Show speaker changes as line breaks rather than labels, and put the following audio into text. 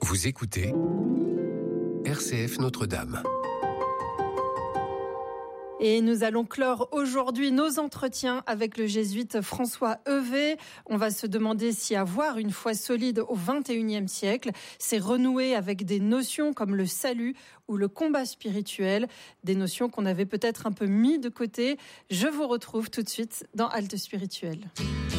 Vous écoutez RCF Notre-Dame.
Et nous allons clore aujourd'hui nos entretiens avec le jésuite François Heuvet. On va se demander si avoir une foi solide au XXIe siècle, c'est renouer avec des notions comme le salut ou le combat spirituel, des notions qu'on avait peut-être un peu mis de côté. Je vous retrouve tout de suite dans Halte Spirituelle.